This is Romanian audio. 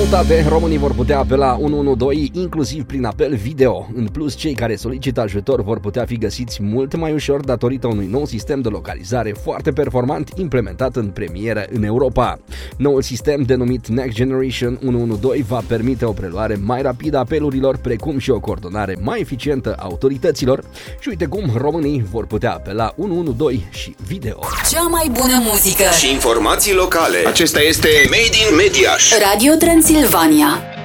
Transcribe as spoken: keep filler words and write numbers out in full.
noutate, românii vor putea apela unu unu doi inclusiv prin apel video. În plus, cei care solicită ajutor vor putea fi găsiți mult mai ușor datorită unui nou sistem de localizare foarte performant implementat în premieră în Europa. Noul sistem, denumit Next Generation unu unu doi, va permite o preluare mai rapidă a apelurilor, precum și o coordonare mai eficientă a autorităților. Și uite cum românii vor putea apela unu unu doi și video. Cea mai bună muzică și informații locale. Acesta este Made in Mediaș. Radio Transilvania.